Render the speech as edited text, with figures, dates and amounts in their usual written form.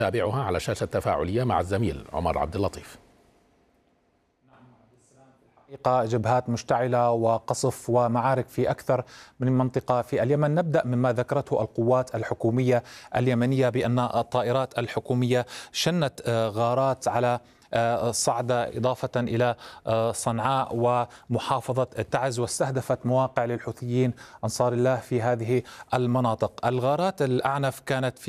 تابعها على شاشة تفاعلية مع الزميل عمر عبد اللطيف. جبهات مشتعلة وقصف ومعارك في أكثر من منطقة في اليمن. نبدأ مما ذكرته القوات الحكومية اليمنية بأن الطائرات الحكومية شنت غارات على صعدة إضافة إلى صنعاء ومحافظة تعز، واستهدفت مواقع للحوثيين أنصار الله في هذه المناطق. الغارات الأعنف كانت في